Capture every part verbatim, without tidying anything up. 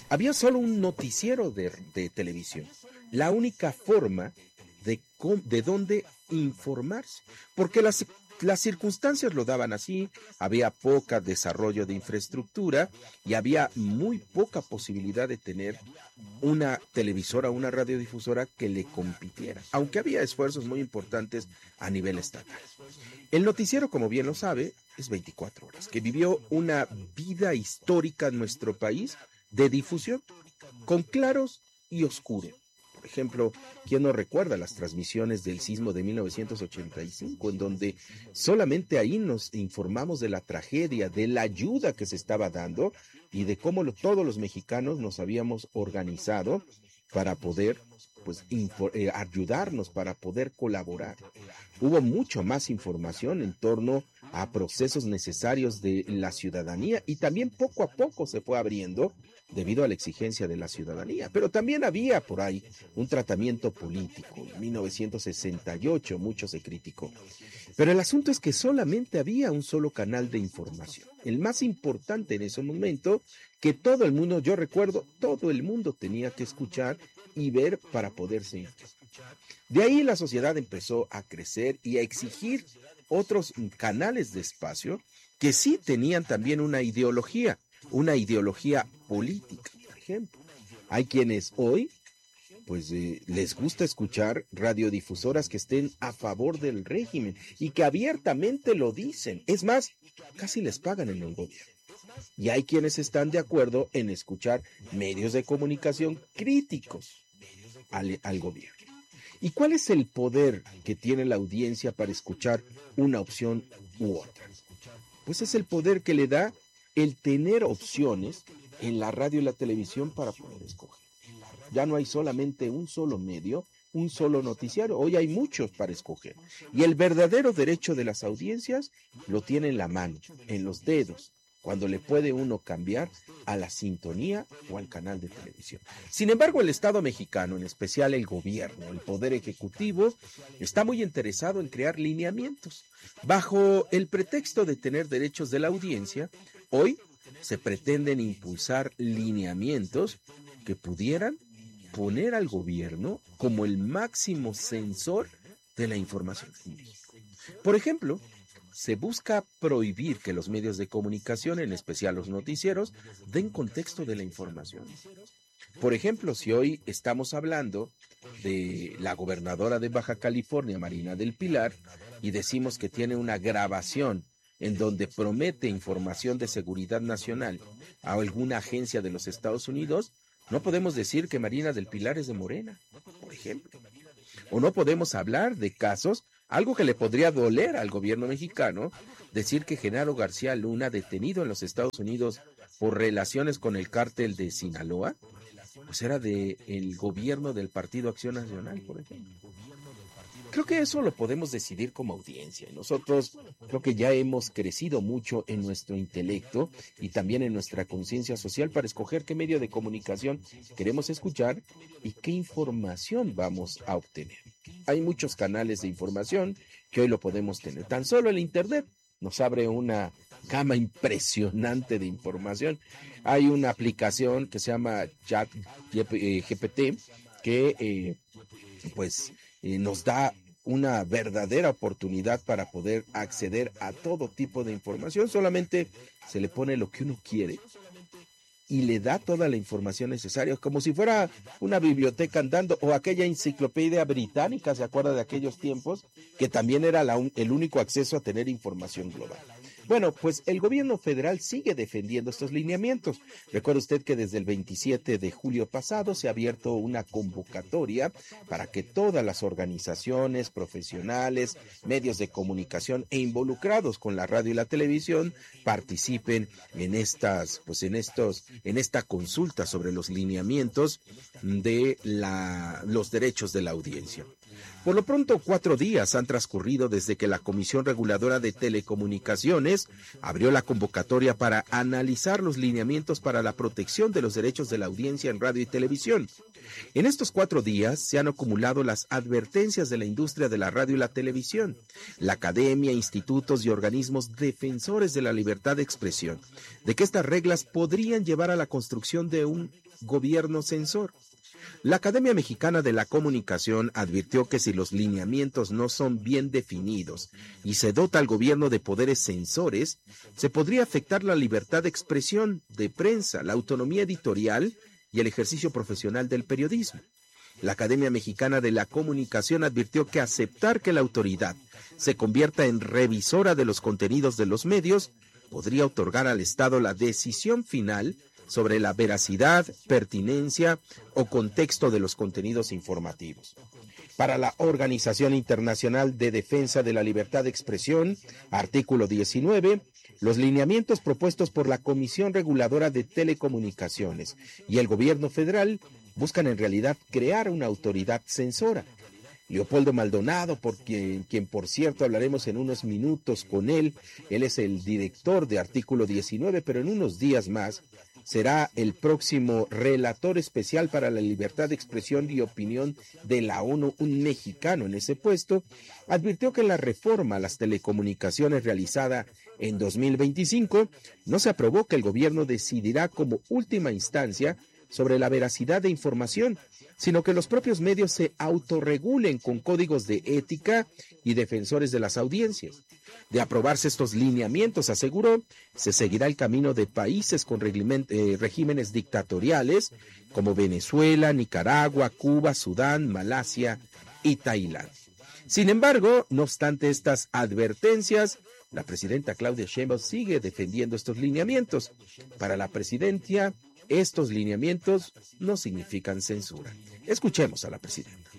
Había solo un noticiero de, de televisión, la única forma de, de dónde informarse, porque las, las circunstancias lo daban así, había poco desarrollo de infraestructura y había muy poca posibilidad de tener una televisora, una radiodifusora que le compitiera, aunque había esfuerzos muy importantes a nivel estatal. El noticiero, como bien lo sabe, es veinticuatro horas, que vivió una vida histórica en nuestro país de difusión, con claros y oscuros. Por ejemplo, ¿quién no recuerda las transmisiones del sismo de mil novecientos ochenta y cinco, en donde solamente ahí nos informamos de la tragedia, de la ayuda que se estaba dando y de cómo lo, todos los mexicanos nos habíamos organizado para poder pues info, eh, ayudarnos, para poder colaborar? Hubo mucho más información en torno a procesos necesarios de la ciudadanía y también poco a poco se fue abriendo debido a la exigencia de la ciudadanía. Pero también había por ahí un tratamiento político. En mil novecientos sesenta y ocho mucho se criticó. Pero el asunto es que solamente había un solo canal de información, el más importante en ese momento, que todo el mundo, yo recuerdo, todo el mundo tenía que escuchar y ver para poderse informar. De ahí la sociedad empezó a crecer y a exigir otros canales de espacio que sí tenían también una ideología, una ideología política, por ejemplo. Hay quienes hoy pues eh, les gusta escuchar radiodifusoras que estén a favor del régimen y que abiertamente lo dicen. Es más, casi les pagan en el gobierno. Y hay quienes están de acuerdo en escuchar medios de comunicación críticos al, al gobierno. ¿Y cuál es el poder que tiene la audiencia para escuchar una opción u otra? Pues es el poder que le da el tener opciones en la radio y la televisión para poder escoger. Ya no hay solamente un solo medio, un solo noticiario, hoy hay muchos para escoger. Y el verdadero derecho de las audiencias lo tiene en la mano, en los dedos, cuando le puede uno cambiar a la sintonía o al canal de televisión. Sin embargo, el Estado mexicano, en especial el gobierno, el Poder Ejecutivo, está muy interesado en crear lineamientos. Bajo el pretexto de tener derechos de la audiencia, hoy se pretenden impulsar lineamientos que pudieran poner al gobierno como el máximo censor de la información en México. Por ejemplo, se busca prohibir que los medios de comunicación, en especial los noticieros, den contexto de la información. Por ejemplo, si hoy estamos hablando de la gobernadora de Baja California, Marina del Pilar, y decimos que tiene una grabación en donde promete información de seguridad nacional a alguna agencia de los Estados Unidos, no podemos decir que Marina del Pilar es de Morena, por ejemplo. O no podemos hablar de casos, algo que le podría doler al gobierno mexicano, decir que Genaro García Luna, detenido en los Estados Unidos por relaciones con el cártel de Sinaloa, pues era del gobierno del Partido Acción Nacional, por ejemplo. Creo que eso lo podemos decidir como audiencia. Nosotros creo que ya hemos crecido mucho en nuestro intelecto y también en nuestra conciencia social para escoger qué medio de comunicación queremos escuchar y qué información vamos a obtener. Hay muchos canales de información que hoy lo podemos tener. Tan solo el Internet nos abre una gama impresionante de información. Hay una aplicación que se llama Chat G P T que eh, pues eh, nos da una verdadera oportunidad para poder acceder a todo tipo de información. Solamente se le pone lo que uno quiere y le da toda la información necesaria, como si fuera una biblioteca andando, o aquella enciclopedia británica, ¿se acuerda de aquellos tiempos? Que también era la un, el único acceso a tener información global. Bueno, pues el gobierno federal sigue defendiendo estos lineamientos. Recuerda usted que desde el veintisiete de julio pasado se ha abierto una convocatoria para que todas las organizaciones, profesionales, medios de comunicación e involucrados con la radio y la televisión participen en estas, pues en estos, en esta consulta sobre los lineamientos de la, los derechos de la audiencia. Por lo pronto, cuatro días han transcurrido desde que la Comisión Reguladora de Telecomunicaciones abrió la convocatoria para analizar los lineamientos para la protección de los derechos de la audiencia en radio y televisión. En estos cuatro días se han acumulado las advertencias de la industria de la radio y la televisión, la academia, institutos y organismos defensores de la libertad de expresión, de que estas reglas podrían llevar a la construcción de un gobierno censor. La Academia Mexicana de la Comunicación advirtió que si los lineamientos no son bien definidos y se dota al gobierno de poderes censores, se podría afectar la libertad de expresión, de prensa, la autonomía editorial y el ejercicio profesional del periodismo. La Academia Mexicana de la Comunicación advirtió que aceptar que la autoridad se convierta en revisora de los contenidos de los medios podría otorgar al Estado la decisión final sobre la veracidad, pertinencia o contexto de los contenidos informativos. Para la Organización Internacional de Defensa de la Libertad de Expresión, artículo diecinueve, los lineamientos propuestos por la Comisión Reguladora de Telecomunicaciones y el Gobierno Federal buscan en realidad crear una autoridad censora. Leopoldo Maldonado, por quien, quien por cierto hablaremos en unos minutos con él, él es el director de artículo diecinueve, pero en unos días más será el próximo relator especial para la libertad de expresión y opinión de la ONU, un mexicano en ese puesto, advirtió que la reforma a las telecomunicaciones realizada en dos mil veinticinco no se aprobó, que el gobierno decidirá como última instancia sobre la veracidad de información, sino que los propios medios se autorregulen con códigos de ética y defensores de las audiencias. De aprobarse estos lineamientos, aseguró, se seguirá el camino de países con eh, regímenes dictatoriales como Venezuela, Nicaragua, Cuba, Sudán, Malasia y Tailandia. Sin embargo, no obstante estas advertencias, la presidenta Claudia Sheinbaum sigue defendiendo estos lineamientos. Para la presidencia, estos lineamientos no significan censura. Escuchemos a la presidenta.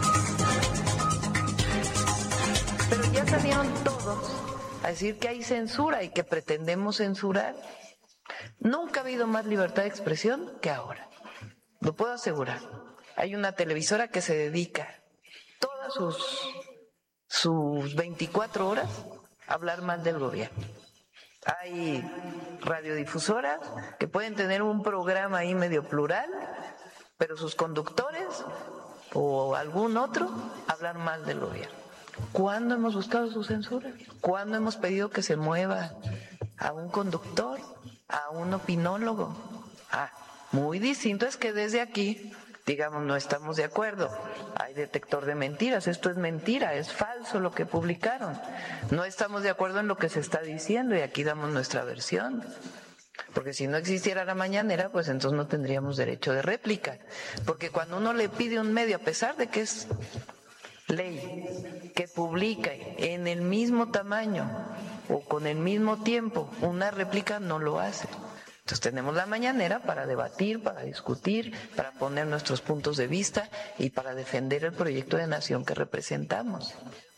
Pero ya salieron todos a decir que hay censura y que pretendemos censurar. Nunca ha habido más libertad de expresión que ahora. Lo puedo asegurar. Hay una televisora que se dedica todas sus, sus veinticuatro horas a hablar mal del gobierno. Hay radiodifusoras que pueden tener un programa ahí medio plural, pero sus conductores o algún otro hablan mal del gobierno. ¿Cuándo hemos buscado su censura? ¿Cuándo hemos pedido que se mueva a un conductor, a un opinólogo? Ah, muy distinto es que desde aquí, digamos, no estamos de acuerdo. Hay detector de mentiras, esto es mentira, es falso lo que publicaron. No estamos de acuerdo en lo que se está diciendo y aquí damos nuestra versión. Porque si no existiera la mañanera, pues entonces no tendríamos derecho de réplica. Porque cuando uno le pide a un medio, a pesar de que es ley, que publique en el mismo tamaño o con el mismo tiempo una réplica, no lo hace. Entonces tenemos la mañanera para debatir, para discutir, para poner nuestros puntos de vista y para defender el proyecto de nación que representamos.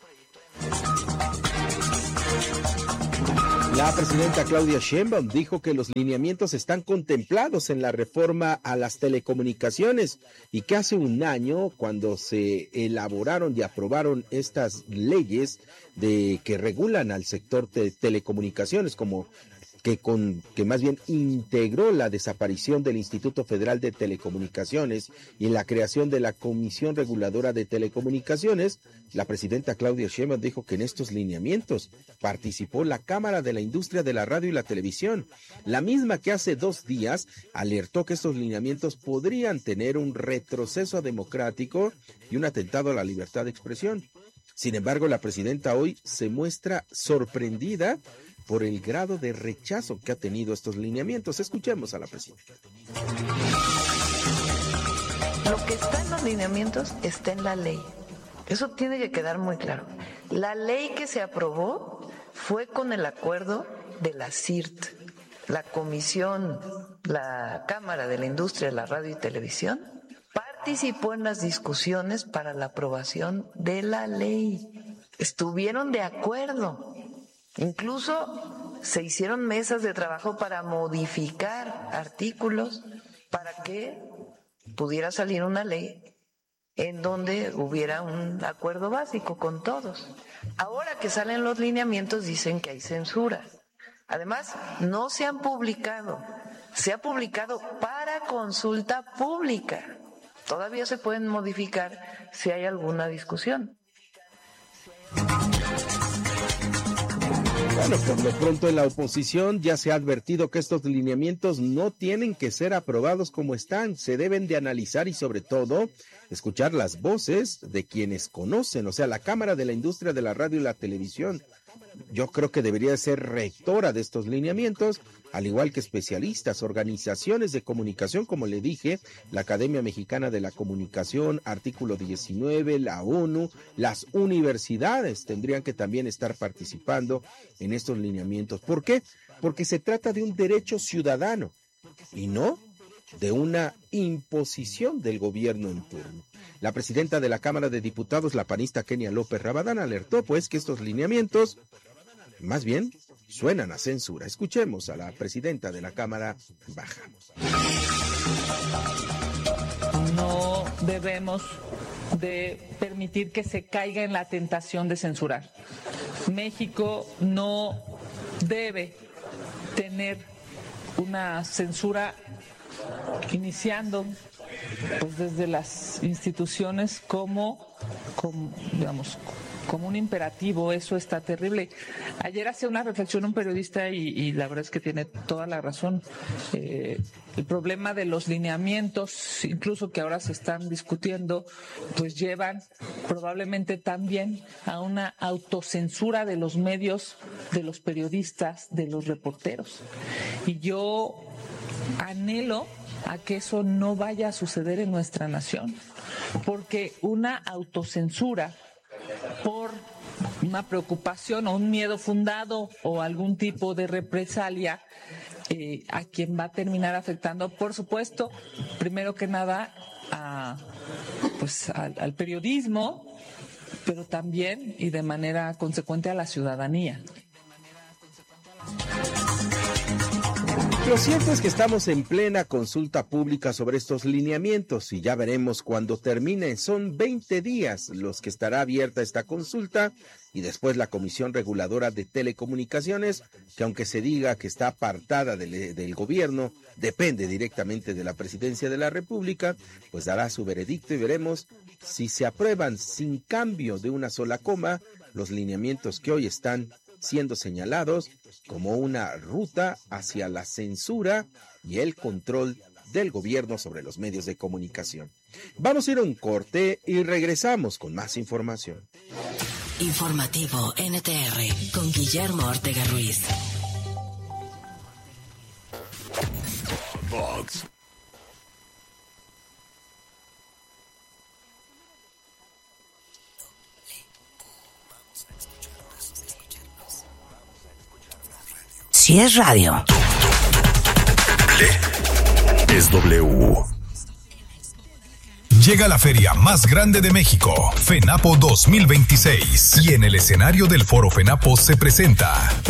La presidenta Claudia Sheinbaum dijo que los lineamientos están contemplados en la reforma a las telecomunicaciones y que hace un año, cuando se elaboraron y aprobaron estas leyes de que regulan al sector de telecomunicaciones, como que con que más bien integró la desaparición del Instituto Federal de Telecomunicaciones y la creación de la Comisión Reguladora de Telecomunicaciones, la presidenta Claudia Sheinbaum dijo que en estos lineamientos participó la Cámara de la Industria de la Radio y la Televisión, la misma que hace dos días alertó que estos lineamientos podrían tener un retroceso democrático y un atentado a la libertad de expresión. Sin embargo, la presidenta hoy se muestra sorprendida por el grado de rechazo que ha tenido estos lineamientos. Escuchemos a la presidenta. Lo que está en los lineamientos está en la ley. Eso tiene que quedar muy claro. La ley que se aprobó fue con el acuerdo de la C I R T, la Comisión, la Cámara de la Industria de la Radio y Televisión, participó en las discusiones para la aprobación de la ley. Estuvieron de acuerdo. Incluso se hicieron mesas de trabajo para modificar artículos para que pudiera salir una ley en donde hubiera un acuerdo básico con todos. Ahora que salen los lineamientos dicen que hay censura. Además, no se han publicado. Se ha publicado para consulta pública. Todavía se pueden modificar si hay alguna discusión. Bueno, por lo pronto en la oposición ya se ha advertido que estos lineamientos no tienen que ser aprobados como están, se deben de analizar y sobre todo escuchar las voces de quienes conocen, o sea, la Cámara de la Industria de la Radio y la Televisión. Yo creo que debería ser rectora de estos lineamientos, al igual que especialistas, organizaciones de comunicación, como le dije, la Academia Mexicana de la Comunicación, artículo diecinueve, la ONU, las universidades tendrían que también estar participando en estos lineamientos. ¿Por qué? Porque se trata de un derecho ciudadano y no de una imposición del gobierno en turno. La presidenta de la Cámara de Diputados, la panista Kenia López Rabadán, alertó pues que estos lineamientos, más bien, suenan a censura. Escuchemos a la presidenta de la Cámara Baja. No debemos de permitir que se caiga en la tentación de censurar. México no debe tener una censura iniciando pues desde las instituciones como, como digamos como un imperativo. Eso está terrible. Ayer hacía una reflexión un periodista y, y la verdad es que tiene toda la razón. Eh, el problema de los lineamientos, incluso que ahora se están discutiendo, pues llevan probablemente también a una autocensura de los medios, de los periodistas, de los reporteros. Y yo anhelo a que eso no vaya a suceder en nuestra nación, porque una autocensura por una preocupación o un miedo fundado o algún tipo de represalia eh, a quien va a terminar afectando, por supuesto, primero que nada a, pues, al, al periodismo, pero también y de manera consecuente a la ciudadanía. Lo cierto es que estamos en plena consulta pública sobre estos lineamientos y ya veremos cuando termine. Son veinte días los que estará abierta esta consulta y después la Comisión Reguladora de Telecomunicaciones, que aunque se diga que está apartada del, del gobierno, depende directamente de la Presidencia de la República, pues dará su veredicto y veremos si se aprueban sin cambio de una sola coma los lineamientos que hoy están siendo señalados como una ruta hacia la censura y el control del gobierno sobre los medios de comunicación. Vamos a ir a un corte y regresamos con más información. Informativo N T R con Guillermo Ortega Ruiz. Vox. Si es radio, es W. Llega la feria más grande de México, FENAPO dos mil veintiséis, y en el escenario del Foro FENAPO se presenta